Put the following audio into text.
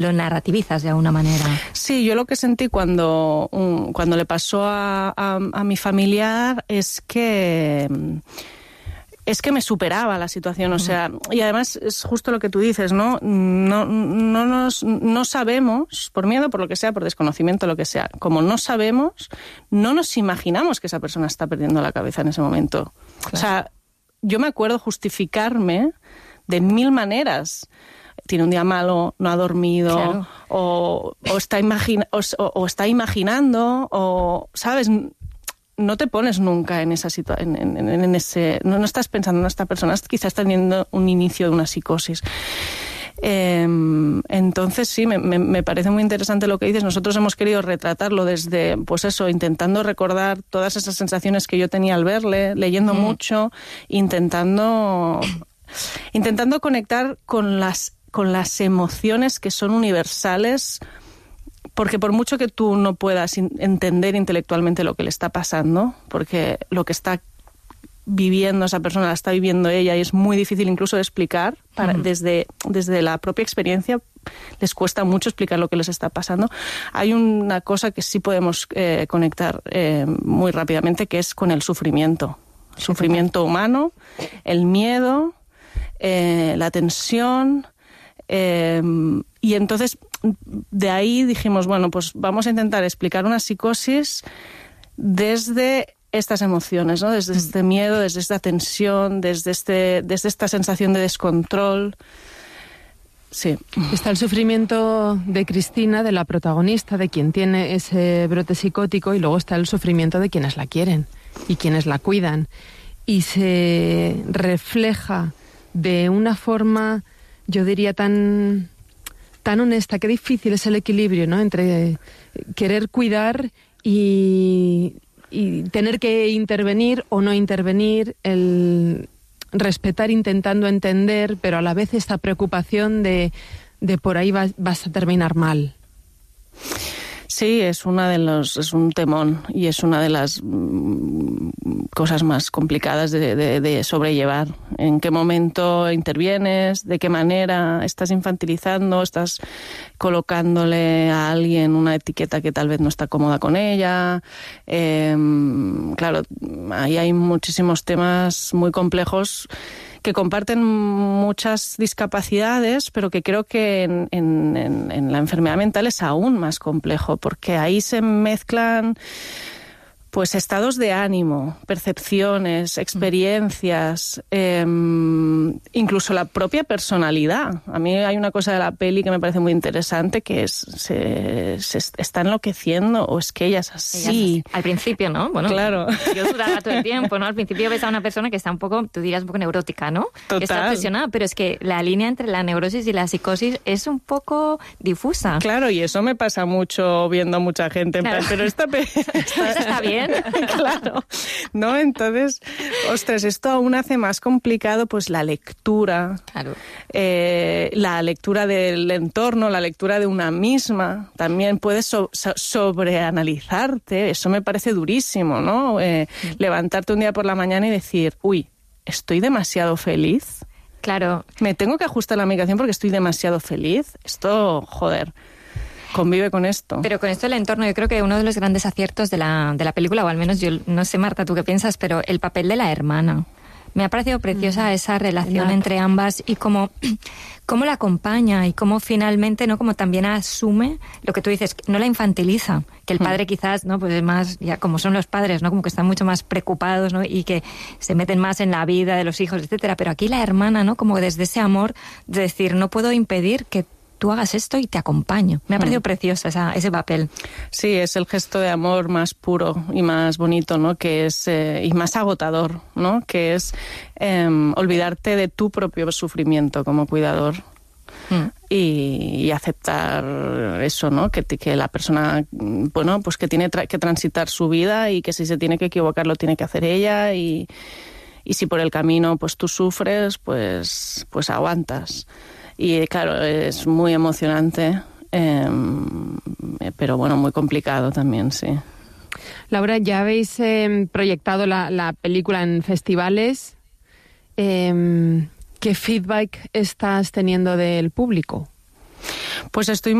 lo narrativizas de alguna manera. Sí, yo lo que sentí cuando le pasó a mi familiar es que me superaba la situación, o sea, y además es justo lo que tú dices, ¿no? No sabemos, por miedo, por lo que sea, por desconocimiento, lo que sea, como no sabemos, no nos imaginamos que esa persona está perdiendo la cabeza en ese momento. Claro. O sea, yo me acuerdo justificarme de 1000 maneras. Tiene un día malo, no ha dormido, claro. o está imaginando, o, ¿sabes? No te pones nunca en esa situación, en ese, no estás pensando en esta persona, quizás está teniendo un inicio de una psicosis. Entonces sí, me parece muy interesante lo que dices. Nosotros hemos querido retratarlo desde, pues eso, intentando recordar todas esas sensaciones que yo tenía al verle, leyendo mucho, intentando conectar con las emociones que son universales, porque por mucho que tú no puedas entender intelectualmente lo que le está pasando, porque lo que está viviendo esa persona la está viviendo ella y es muy difícil incluso de explicar, desde la propia experiencia les cuesta mucho explicar lo que les está pasando. Hay una cosa que sí podemos conectar muy rápidamente, que es con el sufrimiento. El sufrimiento humano, el miedo, la tensión, y entonces de ahí dijimos, bueno, pues vamos a intentar explicar una psicosis desde estas emociones, ¿no? Desde este miedo, desde esta tensión, desde esta sensación de descontrol. Sí. Está el sufrimiento de Cristina, de la protagonista, de quien tiene ese brote psicótico, y luego está el sufrimiento de quienes la quieren y quienes la cuidan. Y se refleja de una forma, yo diría, tan honesta. Qué difícil es el equilibrio, ¿no?, entre querer cuidar y tener que intervenir o no intervenir, el respetar intentando entender, pero a la vez esta preocupación de por ahí vas a terminar mal. Sí, es un temón y es una de las cosas más complicadas de sobrellevar. ¿En qué momento intervienes? ¿De qué manera estás infantilizando? ¿Estás colocándole a alguien una etiqueta que tal vez no está cómoda con ella? Claro, ahí hay muchísimos temas muy complejos que comparten muchas discapacidades, pero que creo que en la enfermedad mental es aún más complejo, porque ahí se mezclan pues estados de ánimo, percepciones, experiencias, incluso la propia personalidad. A mí hay una cosa de la peli que me parece muy interesante, que es se está enloqueciendo, o es que ella es así. Al principio, ¿no? Bueno, claro. Yo dudaba todo el tiempo, ¿no? Al principio ves a una persona que está un poco, tú dirías un poco neurótica, ¿no? Total. Que está obsesionada, pero es que la línea entre la neurosis y la psicosis es un poco difusa. Claro, y eso me pasa mucho viendo a mucha gente, claro. Pero esta está bien. Claro, ¿no? Entonces, ostras, esto aún hace más complicado pues la lectura, claro. La lectura del entorno, la lectura de una misma. También puedes sobreanalizarte, eso me parece durísimo, ¿no? Levantarte un día por la mañana y decir, uy, estoy demasiado feliz. Claro. Me tengo que ajustar la medicación porque estoy demasiado feliz. Esto, joder, convive con esto. Pero con esto del entorno, yo creo que uno de los grandes aciertos de la película, o al menos yo no sé, Marta, tú qué piensas, pero el papel de la hermana. Me ha parecido preciosa esa relación entre ambas y cómo la acompaña y cómo finalmente, ¿no?, como también asume lo que tú dices, no la infantiliza, que el padre quizás, ¿no?, pues es más, ya como son los padres, ¿no?, como que están mucho más preocupados, ¿no?, y que se meten más en la vida de los hijos, etcétera, pero aquí la hermana, ¿no?, como desde ese amor de decir, no puedo impedir que tú hagas esto y te acompaño. Me ha parecido precioso ese papel. Sí, es el gesto de amor más puro y más bonito, ¿no? Que es y más agotador, ¿no? Que es olvidarte de tu propio sufrimiento como cuidador y aceptar eso, ¿no? Que la persona, bueno, pues que tiene que transitar su vida y que si se tiene que equivocar lo tiene que hacer ella y si por el camino pues tú sufres, pues aguantas. Y claro, es muy emocionante, pero bueno, muy complicado también, sí. Laura, ya habéis proyectado la película en festivales. ¿Qué feedback estás teniendo del público? Pues estoy